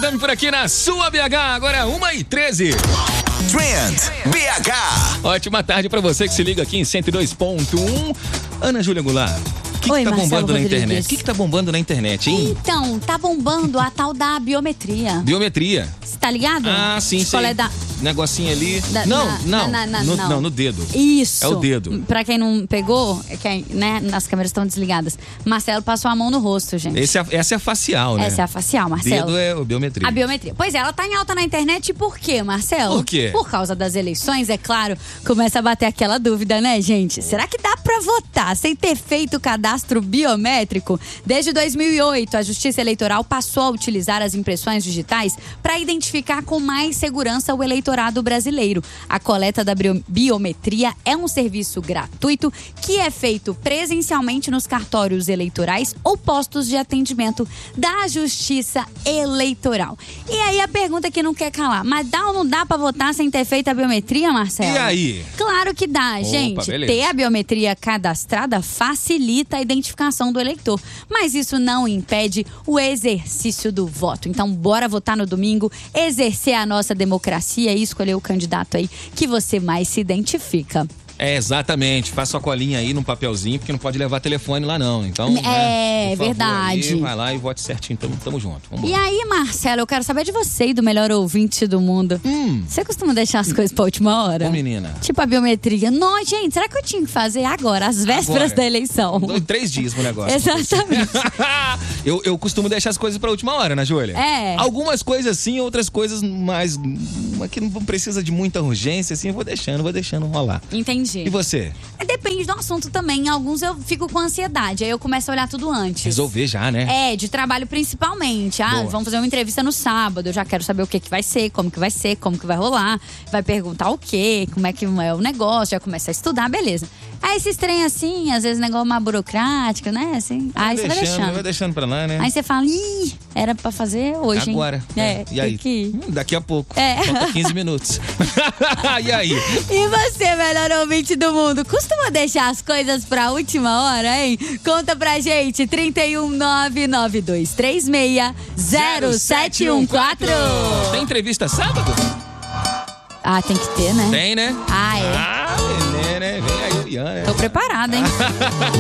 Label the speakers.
Speaker 1: Estamos por aqui na sua BH, agora 1h13.
Speaker 2: Trend BH.
Speaker 1: Ótima tarde pra você que se liga aqui em 102.1. Ana Júlia Goulart, o que tá bombando na internet? O que tá bombando na internet, hein?
Speaker 3: Então, tá bombando a tal da biometria.
Speaker 1: Biometria.
Speaker 3: Você tá ligado?
Speaker 1: Ah, sim, sim. Negocinho ali. No dedo.
Speaker 3: Isso.
Speaker 1: É o dedo.
Speaker 3: Pra quem não pegou, né, as câmeras estão desligadas. Marcelo passou a mão no rosto, gente.
Speaker 1: Essa é a facial, né?
Speaker 3: Essa é a facial, Marcelo.
Speaker 1: Dedo é a biometria.
Speaker 3: A biometria. Pois é, ela tá em alta na internet por quê, Marcelo?
Speaker 1: Por quê?
Speaker 3: Por causa das eleições, é claro. Começa a bater aquela dúvida, né, gente? Será que dá pra votar sem ter feito o cadastro biométrico? Desde 2008, a Justiça Eleitoral passou a utilizar as impressões digitais para identificar com mais segurança o eleitorado brasileiro. A coleta da biometria é um serviço gratuito que é feito presencialmente nos cartórios eleitorais ou postos de atendimento da Justiça Eleitoral. E aí a pergunta que não quer calar, mas dá ou não dá para votar sem ter feito a biometria, Marcelo?
Speaker 1: E aí?
Speaker 3: Claro que dá, gente.
Speaker 1: Beleza.
Speaker 3: Ter a biometria cadastrada facilita a identificação do eleitor, mas isso não impede o exercício do voto. Então, bora votar no domingo, exercer a nossa democracia e escolher o candidato aí que você mais se identifica.
Speaker 1: É, exatamente. Faça sua colinha aí num papelzinho, porque não pode levar telefone lá não. Então,
Speaker 3: é verdade.
Speaker 1: Aí, vai lá e vote certinho. Tamo junto.
Speaker 3: E aí, Marcelo, eu quero saber de você e do melhor ouvinte do mundo. Você costuma deixar as coisas pra última hora?
Speaker 1: Ô, menina.
Speaker 3: Tipo a biometria. Não, gente, será que eu tinha que fazer agora, às vésperas da eleição?
Speaker 1: 3 dias pro negócio.
Speaker 3: Exatamente.
Speaker 1: eu costumo deixar as coisas pra última hora, né, Júlia?
Speaker 3: É.
Speaker 1: Algumas coisas sim, outras coisas mais que não precisa de muita urgência, assim, eu vou deixando rolar.
Speaker 3: Entendi.
Speaker 1: E você?
Speaker 3: Depende do assunto também. Em alguns eu fico com ansiedade. Aí eu começo a olhar tudo antes.
Speaker 1: Resolver já, né?
Speaker 3: De trabalho principalmente.
Speaker 1: Boa.
Speaker 3: Vamos fazer uma entrevista no sábado. Eu já quero saber o que vai ser, como que vai rolar. Vai perguntar o quê, como é que é o negócio. Já começa a estudar, beleza. Aí esses trem assim, às vezes negócio mais burocrático, né? Assim, aí você vai
Speaker 1: deixando pra lá, né?
Speaker 3: Aí você fala, ih, era pra fazer hoje,
Speaker 1: agora.
Speaker 3: Hein?
Speaker 1: E aí? Daqui a pouco. Falta 15 minutos. E aí?
Speaker 3: E você, melhor ouvinte do mundo, costuma deixar as coisas pra última hora, hein? Conta pra gente, 31992360714.
Speaker 1: Tem entrevista sábado?
Speaker 3: Ah, tem que ter, né?
Speaker 1: Tem, né?
Speaker 3: Ah, é.
Speaker 1: Né? Vem aí, Ian, né?
Speaker 3: Tô preparada, hein?